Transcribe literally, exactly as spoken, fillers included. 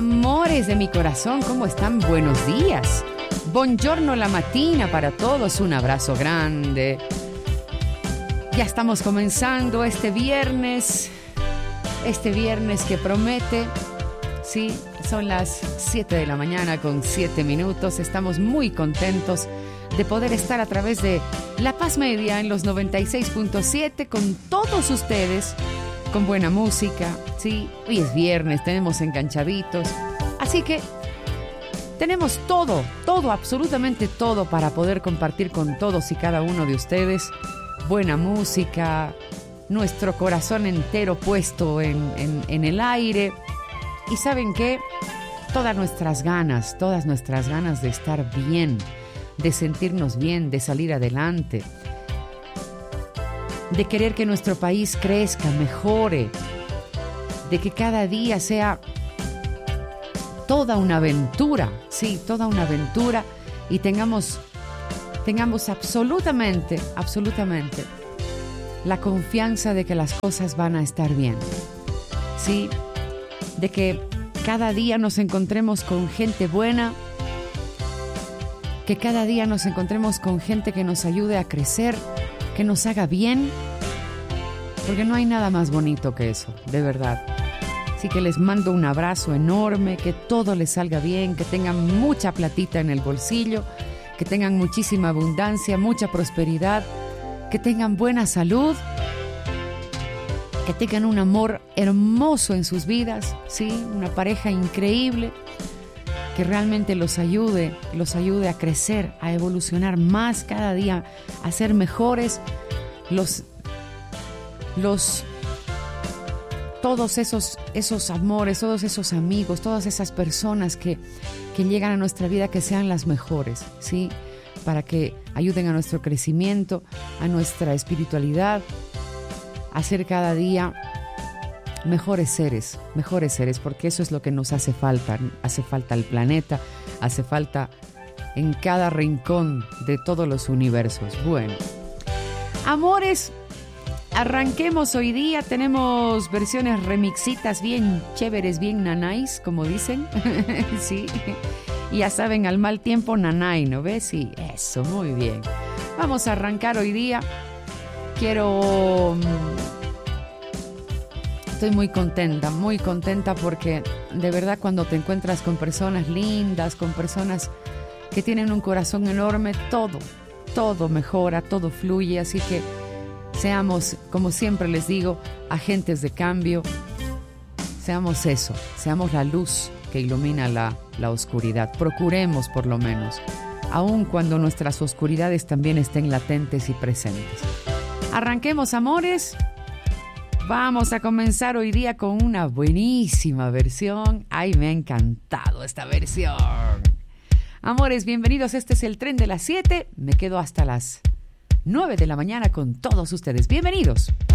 Amores de mi corazón, ¿cómo están? Buenos días. Buongiorno la mattina para todos, un abrazo grande. Ya estamos comenzando este viernes, este viernes que promete, sí, son las siete de la mañana con siete minutos. Estamos muy contentos de poder estar a través de La Paz Media en los noventa y seis punto siete con todos ustedes, con buena música, sí. Hoy es viernes, tenemos enganchaditos, así que tenemos todo, todo, absolutamente todo para poder compartir con todos y cada uno de ustedes. Buena música, nuestro corazón entero puesto en, en, en el aire. Y ¿saben qué? Todas nuestras ganas, todas nuestras ganas de estar bien, de sentirnos bien, de salir adelante, de querer que nuestro país crezca, mejore, de que cada día sea toda una aventura, sí, toda una aventura, y tengamos, tengamos absolutamente, absolutamente la confianza de que las cosas van a estar bien, sí, de que cada día nos encontremos con gente buena, que cada día nos encontremos con gente que nos ayude a crecer, que nos haga bien, porque no hay nada más bonito que eso, de verdad. Así que les mando un abrazo enorme, que todo les salga bien, que tengan mucha platita en el bolsillo, que tengan muchísima abundancia, mucha prosperidad, que tengan buena salud, que tengan un amor hermoso en sus vidas, ¿sí? Una pareja increíble, que realmente los ayude, los ayude a crecer, a evolucionar más cada día, a ser mejores, los, los, todos esos, esos amores, todos esos amigos, todas esas personas que, que llegan a nuestra vida, que sean las mejores, ¿sí? Para que ayuden a nuestro crecimiento, a nuestra espiritualidad, a ser cada día mejores seres, mejores seres, porque eso es lo que nos hace falta. Hace falta el planeta, hace falta en cada rincón de todos los universos. Bueno, amores, arranquemos hoy día. Tenemos versiones remixitas bien chéveres, bien nanais, como dicen. Sí, y ya saben, al mal tiempo nanay, ¿no ves? Sí, eso, muy bien. Vamos a arrancar hoy día. Quiero... Estoy muy contenta, muy contenta porque de verdad cuando te encuentras con personas lindas, con personas que tienen un corazón enorme, todo, todo mejora, todo fluye. Así que seamos, como siempre les digo, agentes de cambio. Seamos eso, seamos la luz que ilumina la, la oscuridad. Procuremos por lo menos, aun cuando nuestras oscuridades también estén latentes y presentes. Arranquemos, amores. Vamos a comenzar hoy día con una buenísima versión. Ay, me ha encantado esta versión. Amores, bienvenidos. Este es el tren de las siete. Me quedo hasta las nueve de la mañana con todos ustedes. Bienvenidos.